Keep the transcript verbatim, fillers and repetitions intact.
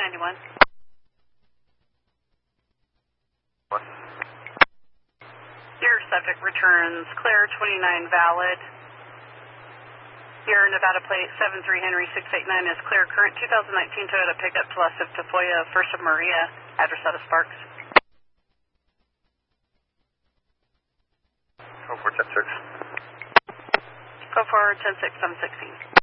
ninety-one. What? Your subject returns clear twenty-nine valid. Your Nevada plate seven three Henry six eight nine is clear. Current two thousand nineteen Toyota pickup Telesive Tafoya, First of Maria, address out of Sparks. Oh, four ten six. Go forward ten six seven sixteen.